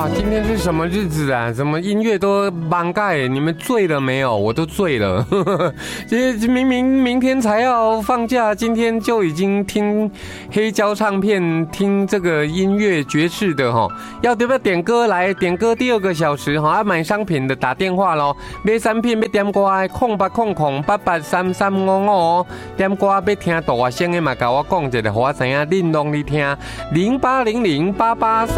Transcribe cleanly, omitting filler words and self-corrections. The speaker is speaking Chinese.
哇，今天是什么日子啊？怎么音乐都忙盖？你们醉了没有？我都醉了。其实明天才要放假，今天就已经听黑胶唱片，听这个音乐爵士的哈。要不要点歌来？点歌第2个小时哈，买商品的打电话咯。买产品要点歌0800883355点歌要听大声的嘛，甲我讲一下，我知影恁拢咧听08008833。